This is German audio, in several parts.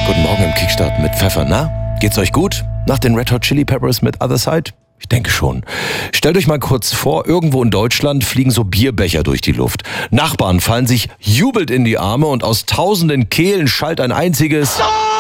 Guten Morgen im Kickstart mit Pfeffer. Na, geht's euch gut? Nach den Red Hot Chili Peppers mit Other Side? Ich denke schon. Stellt euch mal kurz vor, irgendwo in Deutschland fliegen so Bierbecher durch die Luft. Nachbarn fallen sich jubelnd in die Arme und aus tausenden Kehlen schallt ein einziges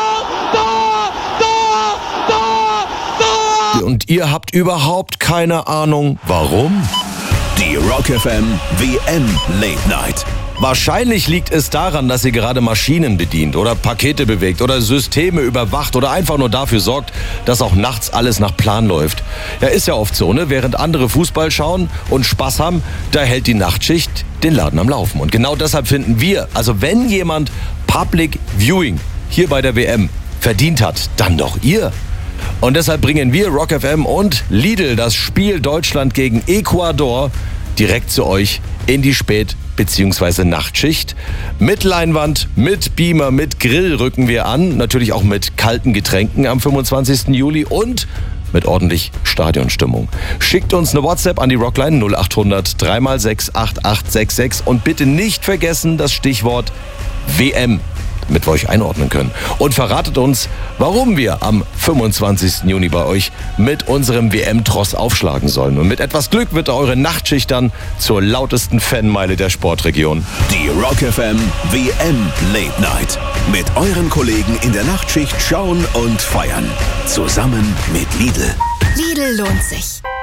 und ihr habt überhaupt keine Ahnung, warum? Die Rock FM WM Late Night. Wahrscheinlich liegt es daran, dass ihr gerade Maschinen bedient oder Pakete bewegt oder Systeme überwacht oder einfach nur dafür sorgt, dass auch nachts alles nach Plan läuft. Ja, ist ja oft so, ne? Während andere Fußball schauen und Spaß haben, da hält die Nachtschicht den Laden am Laufen. Und genau deshalb finden wir, also wenn jemand Public Viewing hier bei der WM verdient hat, dann doch ihr. Und deshalb bringen wir Rock FM und Lidl das Spiel Deutschland gegen Ecuador direkt zu euch in die Spät- bzw. Nachtschicht. Mit Leinwand, mit Beamer, mit Grill rücken wir an. Natürlich auch mit kalten Getränken am 25. Juli und mit ordentlich Stadionstimmung. Schickt uns eine WhatsApp an die Rockline 0800 3x6 8866 und bitte nicht vergessen das Stichwort WM, damit wir euch einordnen können. Und verratet uns, warum wir am 25. Juni bei euch mit unserem WM-Tross aufschlagen sollen. Und mit etwas Glück wird eure Nachtschicht dann zur lautesten Fanmeile der Sportregion. Die Rock FM WM Late Night. Mit euren Kollegen in der Nachtschicht schauen und feiern. Zusammen mit Lidl. Lidl lohnt sich.